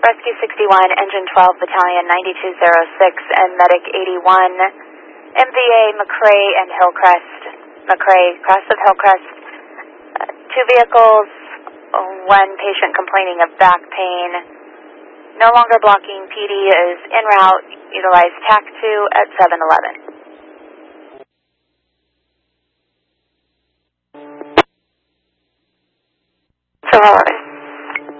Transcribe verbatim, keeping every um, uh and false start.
Rescue sixty-one, Engine twelve, Battalion ninety-two oh six, and Medic eighty-one, M V A McRae and Hillcrest. McRae, cross of Hillcrest. Uh, two vehicles, one patient complaining of back pain. No longer blocking. P D is en route. Utilize T A C two at seven eleven.